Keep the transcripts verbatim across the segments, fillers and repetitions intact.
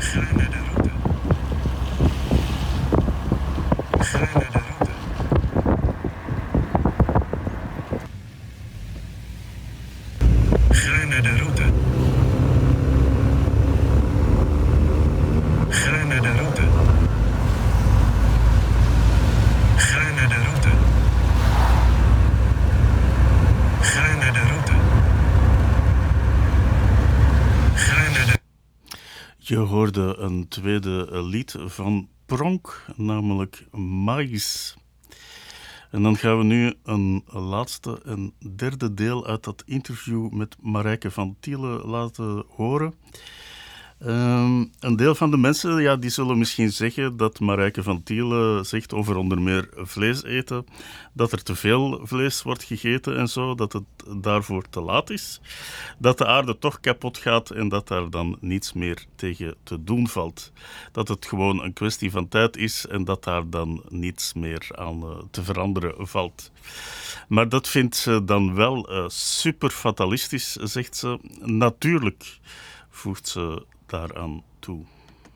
Ga naar de route. Ga naar de route. Ga naar de route. Ga naar de route. Ga naar de route. Ga naar de route. Ga naar de... Je hoorde een tweede lied van Pronk, namelijk Mais. En dan gaan we nu een laatste en derde deel uit dat interview met Marijke van Tiele laten horen. Um, een deel van de mensen ja, die zullen misschien zeggen dat Marijke van Tiele zegt over onder meer vlees eten, dat er te veel vlees wordt gegeten en zo, dat het daarvoor te laat is, dat de aarde toch kapot gaat en dat daar dan niets meer tegen te doen valt. Dat het gewoon een kwestie van tijd is en dat daar dan niets meer aan uh, te veranderen valt. Maar dat vindt ze dan wel uh, super fatalistisch, zegt ze. Natuurlijk, voegt ze daaraan toe.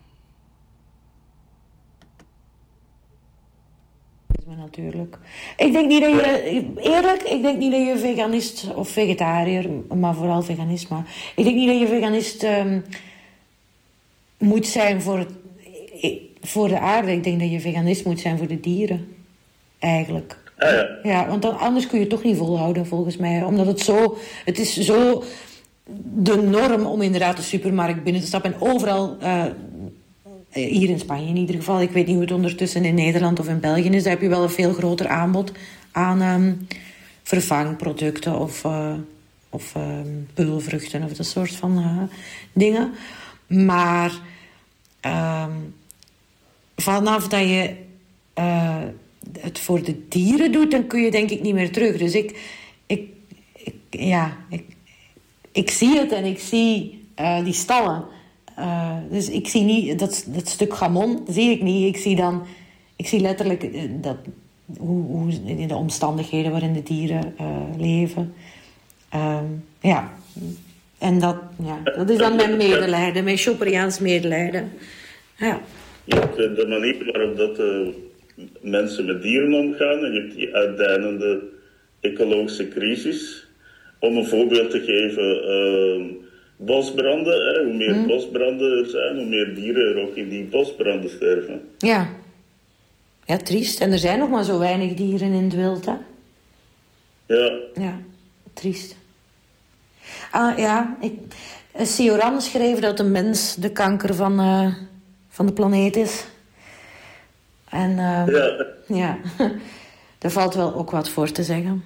Natuurlijk. Ik denk niet dat je, eerlijk, ik denk niet dat je veganist of vegetariër, maar vooral veganist, maar ik denk niet dat je veganist um, moet zijn voor, het, voor de aarde. Ik denk dat je veganist moet zijn voor de dieren. Eigenlijk. Ah, ja. Ja, want dan, anders kun je het toch niet volhouden, volgens mij. Omdat het zo, het is zo de norm om inderdaad de supermarkt binnen te stappen. En overal, uh, hier in Spanje in ieder geval, ik weet niet hoe het ondertussen in Nederland of in België is, daar heb je wel een veel groter aanbod aan um, vervangproducten of, uh, of um, peulvruchten of dat soort van uh, dingen. Maar um, vanaf dat je uh, het voor de dieren doet, dan kun je denk ik niet meer terug. Dus ik, ik, ik ja, ik, ik zie het en ik zie uh, die stallen. Uh, dus ik zie niet dat, dat stuk gamon zie ik niet. Ik zie dan, ik zie letterlijk uh, dat hoe, hoe in de omstandigheden waarin de dieren uh, leven. Uh, ja, en dat, ja, dat is dan mijn medelijden, mijn Choperiaans medelijden. Ja. Je hebt de manier waarop dat uh, mensen met dieren omgaan en je hebt die uitdijnende ecologische crisis. Om een voorbeeld te geven, uh, bosbranden. Hè. Hoe meer mm. bosbranden er zijn, hoe meer dieren er ook in die bosbranden sterven. Ja. Ja, triest. En er zijn nog maar zo weinig dieren in het wild, hè? Ja. Ja, triest. Ah, ja, ik... Sioran schreef dat de mens de kanker van, uh, van de planeet is. En uh, ja. ja, daar valt wel ook wat voor te zeggen.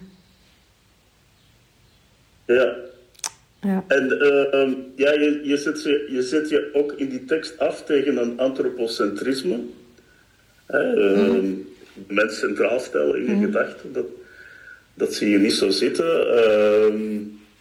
Ja. Ja. En uh, ja, je, je, zet je, je zet je ook in die tekst af tegen een antropocentrisme. Uh, mm. De mens centraal stellen in je mm. gedachten. Dat, dat zie je niet zo zitten. Uh,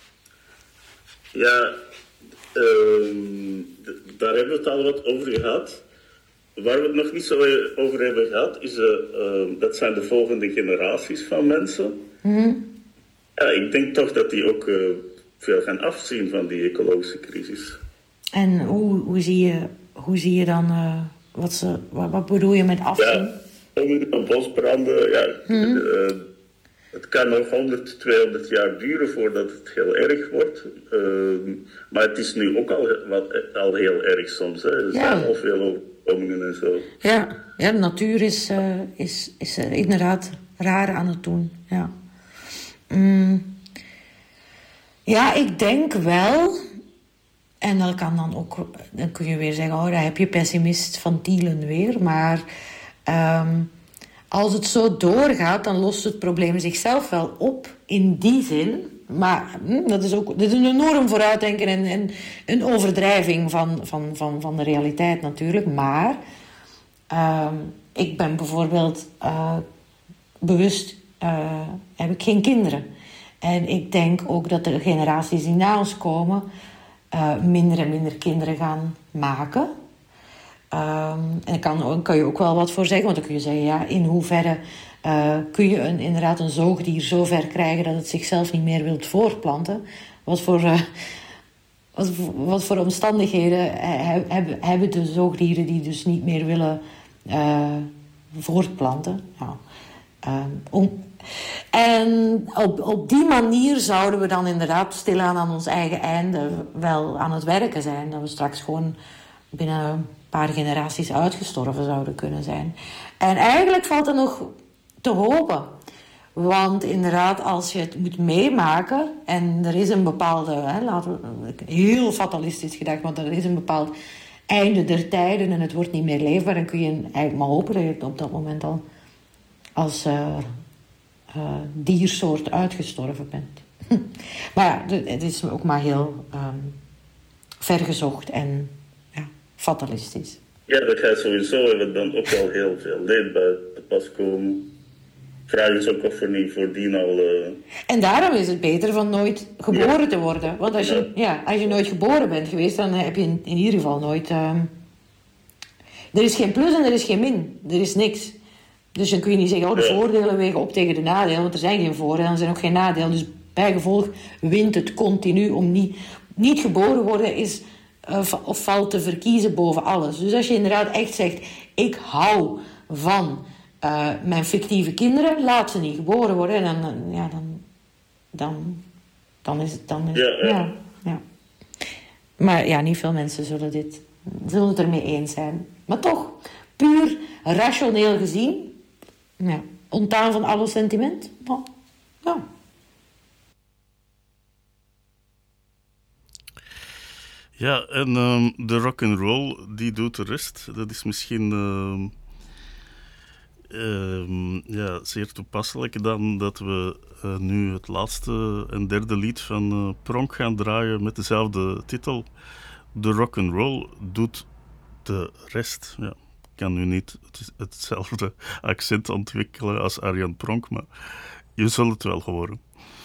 ja, uh, d- daar hebben we het al wat over gehad. Waar we het nog niet zo over hebben gehad, is uh, uh, dat zijn de volgende generaties van mensen. Mm. Ja, ik denk toch dat die ook uh, veel gaan afzien van die ecologische crisis. En hoe, hoe, zie, je, hoe zie je dan, uh, wat, ze, wat, wat bedoel je met afzien? Ja, bosbranden, ja, mm-hmm. uh, het kan nog honderd, tweehonderd jaar duren voordat het heel erg wordt. Uh, maar het is nu ook al, wat, al heel erg soms. Hè. Er ja. zijn al veel overstromingen en zo. Ja, ja de natuur is, uh, is, is uh, inderdaad raar aan het doen, ja. Mm. Ja, ik denk wel, en dat kan dan ook, dan kun je weer zeggen, oh, daar heb je pessimist van Tielen weer, maar um, als het zo doorgaat, dan lost het probleem zichzelf wel op, in die zin, maar hm, dat is ook dat is een enorm vooruitdenken en, en een overdrijving van, van, van, van de realiteit natuurlijk, maar um, ik ben bijvoorbeeld uh, bewust, uh, heb ik geen kinderen. En ik denk ook dat de generaties die na ons komen uh, minder en minder kinderen gaan maken. Um, en daar kan, kan je ook wel wat voor zeggen. Want dan kun je zeggen, ja, in hoeverre uh, kun je een, inderdaad een zoogdier zo ver krijgen dat het zichzelf niet meer wilt voortplanten. Wat voor, uh, wat, voor- wat voor omstandigheden he- hebben, hebben de zoogdieren die dus niet meer willen eh, voortplanten. Ja. Ehm, om, en op, op die manier zouden we dan inderdaad stilaan aan ons eigen einde wel aan het werken zijn. Dat we straks gewoon binnen een paar generaties uitgestorven zouden kunnen zijn. En eigenlijk valt er nog te hopen. Want inderdaad, als je het moet meemaken en er is een bepaalde, hè, laten we, heel fatalistisch gedacht, want er is een bepaald einde der tijden en het wordt niet meer leefbaar, dan kun je eigenlijk maar hopen dat je op dat moment al als uh, uh, diersoort uitgestorven bent. Maar ja, het is ook maar heel um, vergezocht en ja, fatalistisch. Ja, dat gaat sowieso er dan ook wel heel veel leed bij te pas komen. Vraag is ook of er niet voordien al... Uh... En daarom is het beter van nooit geboren ja. te worden. Want als je, ja, als je nooit geboren bent geweest, dan heb je in, in ieder geval nooit... Uh... Er is geen plus en er is geen min. Er is niks. Dus dan kun je niet zeggen, oh, de ja. voordelen wegen op tegen de nadelen. Want er zijn geen voordelen, er zijn ook geen nadelen. Dus bijgevolg wint het continu om niet... Niet geboren worden is... Uh, of valt te verkiezen boven alles. Dus als je inderdaad echt zegt, ik hou van... Uh, mijn fictieve kinderen, laat ze niet geboren worden. En dan, ja, dan, dan, dan is het... Dan is, ja, ja. Ja, ja. Maar ja, niet veel mensen zullen, dit, zullen het ermee eens zijn. Maar toch, puur rationeel gezien... Ja, ontdaan van alle sentiment. Maar, ja. Ja, en um, de rock'n'roll, die doet de rest. Dat is misschien... Uh... Uh, ja, zeer toepasselijk dan dat we uh, nu het laatste en derde lied van uh, Pronk gaan draaien met dezelfde titel. De rock'n'roll doet de rest. Ja, ik kan nu niet het, hetzelfde accent ontwikkelen als Arjan Pronk, maar je zult het wel horen.